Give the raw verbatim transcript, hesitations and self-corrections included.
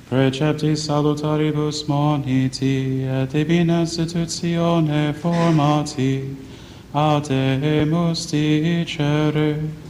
Precepti salutaribus moniti, et divina institutione formati, ademus dicere.